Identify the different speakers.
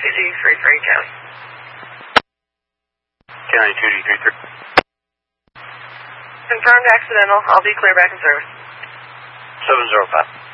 Speaker 1: CG33 County.
Speaker 2: County 2D33.
Speaker 1: Confirmed accidental. I'll be clear back in service.
Speaker 2: 705.